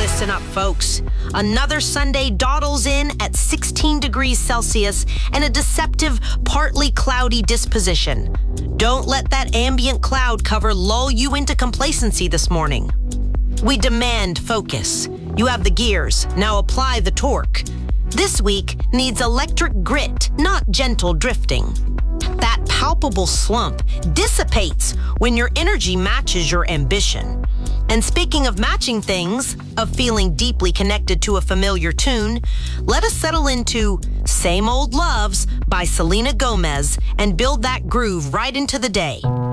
Listen up, folks. Another Sunday dawdles in at 16 degrees Celsius and a deceptive, partly cloudy disposition. Don't let that ambient cloud cover lull you into complacency this morning. We demand focus. You have the gears, now apply the torque. This week needs electric grit, not gentle drifting. That palpable slump dissipates when your energy matches your ambition. And speaking of matching things, of feeling deeply connected to a familiar tune, let us settle into Same Old Loves by Selena Gomez and build that groove right into the day.